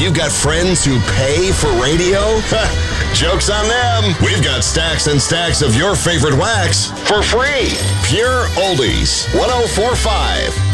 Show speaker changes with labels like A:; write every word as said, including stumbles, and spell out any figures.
A: You've got friends who pay for radio? Joke's on them. We've got stacks and stacks of your favorite wax for free. Pure Oldies, one oh four point five